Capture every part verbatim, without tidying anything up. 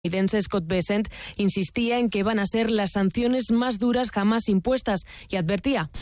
estadounidense Scott Bessent insistía en que van a ser las sanciones más duras jamás impuestas y advertía: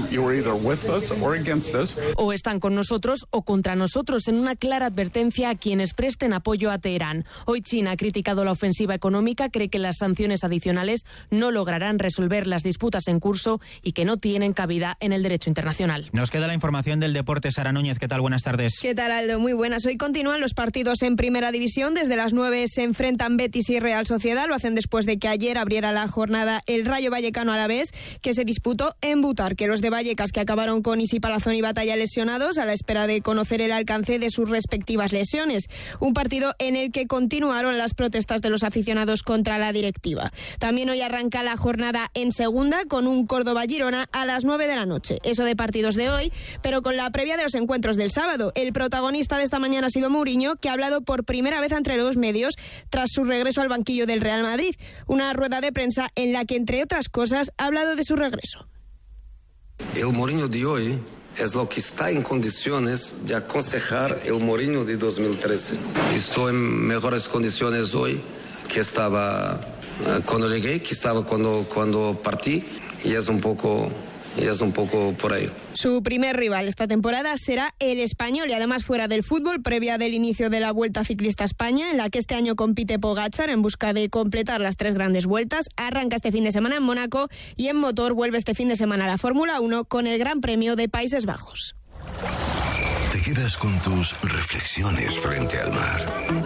o están con nosotros o contra nosotros, en una clara advertencia a quienes presten apoyo a Teherán. Hoy China ha criticado la ofensiva económica, cree que las sanciones adicionales no lograrán resolver las disputas en curso y que no tienen cabida en el derecho internacional. Nos queda la información del deporte. Sara Núñez, ¿qué tal? Buenas tardes. ¿Qué tal, Aldo? Muy buenas. Hoy continúan los partidos en Primera División. Desde las nueve se enfrentan Betis y Real Sociedad. Lo hacen después de que ayer abriera la jornada el Rayo Vallecano Alavés, que se disputó en Butarque. Los de Vallecas, que acabaron con Isi Palazón y Batalla lesionados, a la espera de conocer el alcance de sus respectivas lesiones. Un partido en el que continuaron las protestas de los aficionados contra la directiva. También hoy arranca la jornada en Segunda con un Córdoba-Girona a las nueve de la noche. Eso de partidos de hoy, pero con la previa de los encuentros del sábado. El protagonista de esta mañana ha sido Mourinho, que ha hablado por primera vez entre los medios tras su regreso al banquillo del Real Madrid. Una rueda de prensa en la que, entre otras cosas, ha hablado de su regreso. El Mourinho de hoy es lo que está en condiciones de aconsejar el Mourinho de dos mil trece. Estoy en mejores condiciones hoy que estaba uh, cuando llegué, que estaba cuando, cuando partí, y es un poco... Y es un poco por ahí. Su primer rival esta temporada será el Español, y además fuera del fútbol, previa del inicio de la Vuelta Ciclista a España, en la que este año compite Pogačar en busca de completar las tres grandes vueltas. Arranca este fin de semana en Mónaco y en motor vuelve este fin de semana a la Fórmula uno con el Gran Premio de Países Bajos. Te quedas con tus reflexiones frente al mar,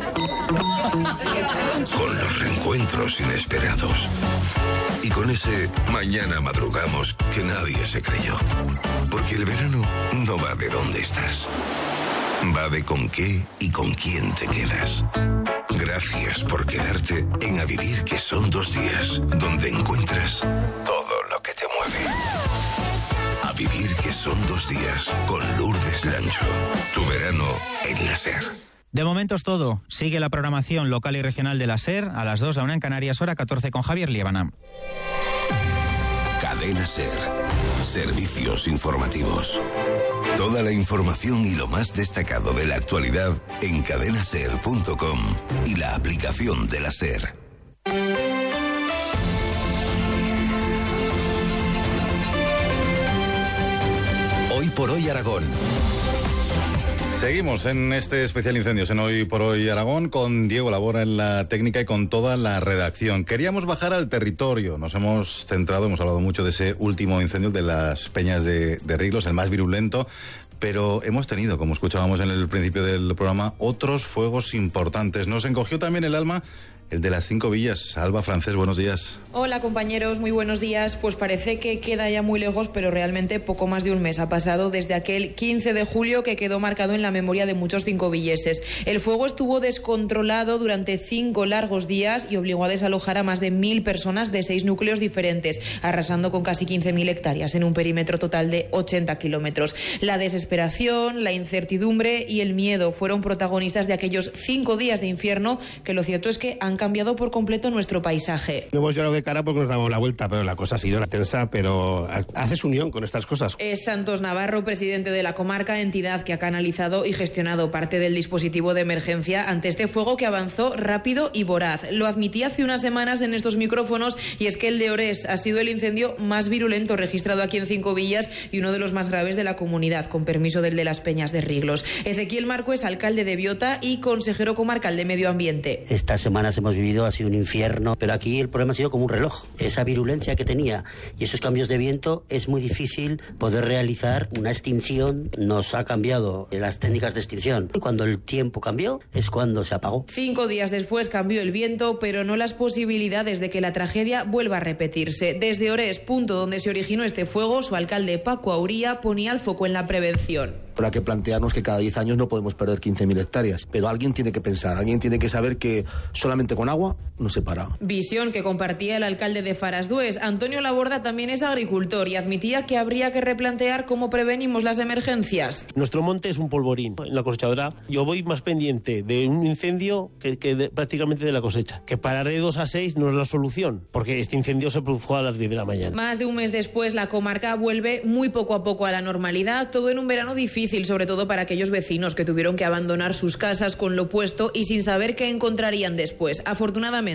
con los reencuentros inesperados y con ese mañana madrugamos que nadie se creyó. Porque el verano no va de dónde estás, va de con qué y con quién te quedas. Gracias por quedarte en A Vivir, que son dos días, donde encuentras todo lo que te mueve. A Vivir, que son dos días, con Lourdes Lancho. Tu verano en la SER. De momento es todo. Sigue la programación local y regional de la SER a las dos, a una en Canarias, hora catorce, con Javier Liébana. Cadena SER. Servicios informativos. Toda la información y lo más destacado de la actualidad en cadena ser punto com y la aplicación de la SER. Hoy por hoy Aragón. Seguimos en este especial Incendios en Hoy por Hoy Aragón con Diego Labora en la técnica y con toda la redacción. Queríamos bajar al territorio, nos hemos centrado, hemos hablado mucho de ese último incendio de las Peñas de, de Riglos, el más virulento, pero hemos tenido, como escuchábamos en el principio del programa, otros fuegos importantes. Nos encogió también el alma el de las Cinco Villas. Alba Francés, buenos días. Hola compañeros, muy buenos días. Pues parece que queda ya muy lejos, pero realmente poco más de un mes ha pasado desde aquel quince de julio que quedó marcado en la memoria de muchos cincovilleses. El fuego estuvo descontrolado durante cinco largos días y obligó a desalojar a más de mil personas de seis núcleos diferentes, arrasando con casi quince mil hectáreas en un perímetro total de ochenta kilómetros. La desesperación, la incertidumbre y el miedo fueron protagonistas de aquellos cinco días de infierno que lo cierto es que han cambiado por completo nuestro paisaje. No hemos llorado de cara porque nos damos la vuelta, pero la cosa ha sido tensa, pero haces unión con estas cosas. Es Santos Navarro, presidente de la comarca, entidad que ha canalizado y gestionado parte del dispositivo de emergencia ante este fuego que avanzó rápido y voraz. Lo admitía hace unas semanas en estos micrófonos, y es que el de Ores ha sido el incendio más virulento registrado aquí en Cinco Villas y uno de los más graves de la comunidad, con permiso del de las Peñas de Riglos. Ezequiel Marco es alcalde de Biota y consejero comarcal de Medio Ambiente. Esta semana se hemos vivido ha sido un infierno, pero aquí el problema ha sido como un reloj. Esa virulencia que tenía y esos cambios de viento, es muy difícil poder realizar una extinción. Nos ha cambiado las técnicas de extinción. Y cuando el tiempo cambió es cuando se apagó. Cinco días después cambió el viento, pero no las posibilidades de que la tragedia vuelva a repetirse. Desde Ores, punto donde se originó este fuego, su alcalde Paco Auría ponía el foco en la prevención. Habrá que plantearnos que cada diez años no podemos perder quince mil hectáreas, pero alguien tiene que pensar, alguien tiene que saber que solamente con agua no se para. Visión que compartía el alcalde de Farasdués. Antonio Laborda también es agricultor y admitía que habría que replantear cómo prevenimos las emergencias. Nuestro monte es un polvorín. En la cosechadora yo voy más pendiente de un incendio que, que de, prácticamente de la cosecha. Que parar de dos a seis no es la solución, porque este incendio se produjo a las diez de la mañana. Más de un mes después, la comarca vuelve muy poco a poco a la normalidad, todo en un verano difícil. Sobre todo para aquellos vecinos que tuvieron que abandonar sus casas con lo puesto y sin saber qué encontrarían después. afortunadamente